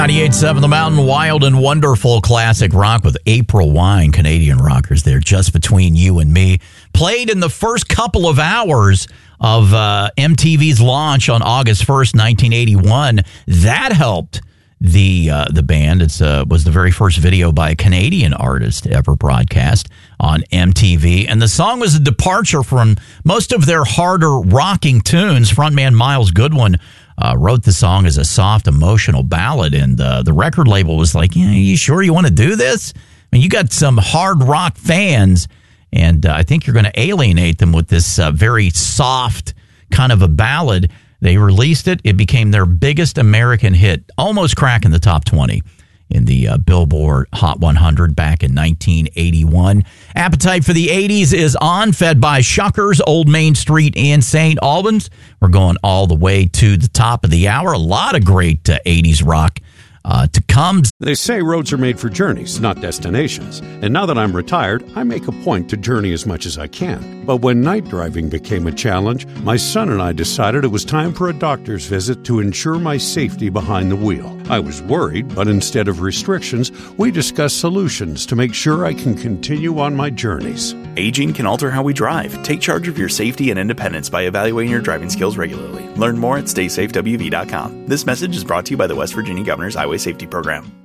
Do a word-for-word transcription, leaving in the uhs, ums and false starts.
ninety-eight point seven The Mountain, wild and wonderful classic rock with April Wine, Canadian rockers there, just between you and me. Played in the first couple of hours of uh, M T V's launch on August first, nineteen eighty-one. That helped the uh, the band. It uh, was the very first video by a Canadian artist ever broadcast on M T V. And the song was a departure from most of their harder rocking tunes. Frontman Miles Goodwin Uh, wrote the song as a soft, emotional ballad, and uh, the record label was like, yeah, you sure you want to do this? I mean, you got some hard rock fans, and uh, I think you're going to alienate them with this uh, very soft kind of a ballad. They released it. It became their biggest American hit, almost cracking the top twenty in the uh, Billboard Hot one hundred back in nineteen eighty-one. Appetite for the eighties is on, fed by Shuckers, Old Main Street in Saint Albans. We're going all the way to the top of the hour. A lot of great uh, eighties rock uh, to come. They say roads are made for journeys, not destinations. And now that I'm retired, I make a point to journey as much as I can. But when night driving became a challenge, my son and I decided it was time for a doctor's visit to ensure my safety behind the wheel. I was worried, but instead of restrictions, we discussed solutions to make sure I can continue on my journeys. Aging can alter how we drive. Take charge of your safety and independence by evaluating your driving skills regularly. Learn more at stay safe w v dot com. This message is brought to you by the West Virginia Governor's Highway Safety Program.